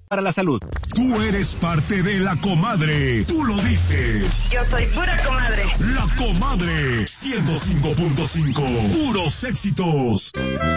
para la salud. Tú eres parte de La Comadre. Tú lo dices. Yo soy pura comadre. La Comadre 105.5. Puros éxitos.